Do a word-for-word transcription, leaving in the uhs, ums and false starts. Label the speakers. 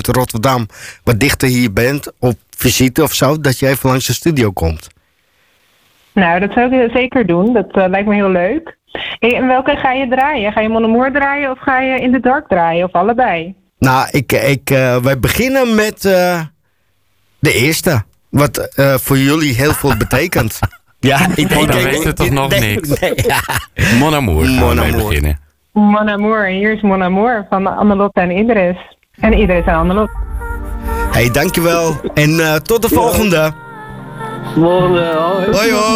Speaker 1: buiten Rotterdam wat dichter hier bent, op visite of zo, dat je even langs de studio komt.
Speaker 2: Nou, dat zou ik zeker doen. Dat uh, lijkt me heel leuk. Hey, en welke ga je draaien? Ga je Mon Amour draaien of ga je In The Dark draaien? Of allebei?
Speaker 1: Nou, ik, ik, uh, wij beginnen met uh, de eerste. Wat uh, voor jullie heel veel betekent.
Speaker 3: Ja, ik denk...
Speaker 4: Dan weet het toch nog
Speaker 1: nee,
Speaker 4: niks.
Speaker 1: Nee, ja.
Speaker 4: Mon Amour gaan
Speaker 1: Mon
Speaker 4: we mee
Speaker 1: Amour.
Speaker 4: beginnen.
Speaker 2: Mon Amour. Hier is Mon Amour van Annelotte en Idris. En Idris en Annelotte.
Speaker 1: Hey, dankjewel. En uh, tot de volgende.
Speaker 3: Volgende, hoi.
Speaker 1: Hoi, hoi.